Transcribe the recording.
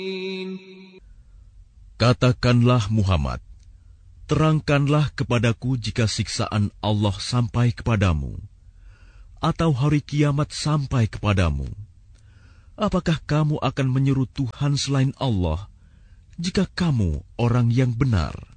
Katakanlah Muhammad, terangkanlah kepadaku jika siksaan Allah sampai kepadamu, atau hari kiamat sampai kepadamu. Apakah kamu akan menyeru Tuhan selain Allah, jika kamu orang yang benar?